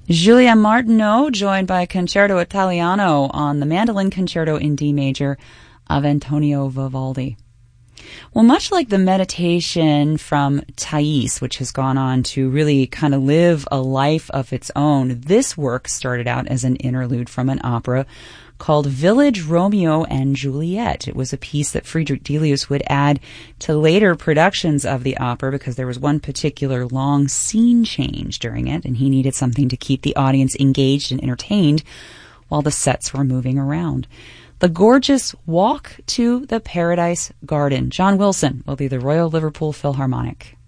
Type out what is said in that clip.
Julia Martineau, joined by Concerto Italiano on the mandolin concerto in D major of Antonio Vivaldi. Well, much like the meditation from Thais, which has gone on to really kind of live a life of its own, this work started out as an interlude from an opera called Village Romeo and Juliet. It was a piece that Friedrich Delius would add to later productions of the opera because there was one particular long scene change during it, and he needed something to keep the audience engaged and entertained while the sets were moving around. The gorgeous Walk to the Paradise Garden. John Wilson will be the Royal Liverpool Philharmonic.